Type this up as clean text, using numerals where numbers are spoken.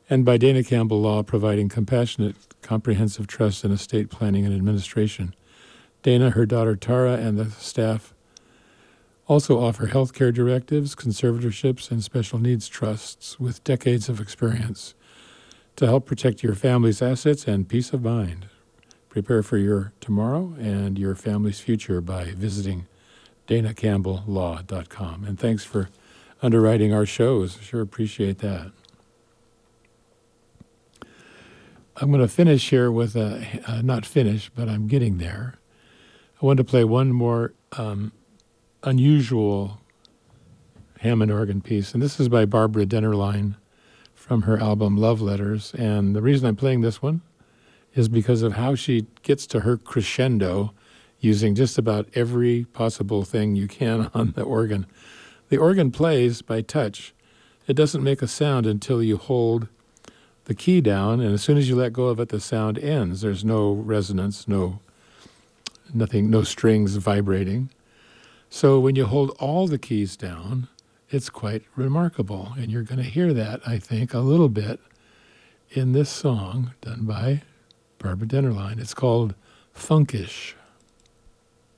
and by Dana Campbell Law, providing compassionate, comprehensive trust in estate planning and administration. Dana, her daughter Tara, and the staff also offer healthcare directives, conservatorships, and special needs trusts with decades of experience to help protect your family's assets and peace of mind. Prepare for your tomorrow and your family's future by visiting DanaCampbellLaw.com. And thanks for underwriting our shows. Sure appreciate that. I'm going to finish here with not finish, but I'm getting there. I want to play one more unusual Hammond organ piece, and this is by Barbara Dennerlein from her album Love Letters. And the reason I'm playing this one is because of how she gets to her crescendo using just about every possible thing you can on the organ. The organ plays by touch. It doesn't make a sound until you hold the key down, and as soon as you let go of it, the sound ends. There's no resonance, nothing, no strings vibrating. So when you hold all the keys down, it's quite remarkable. And you're going to hear that, I think, a little bit in this song done by Barbara Dennerlein. It's called Funkish.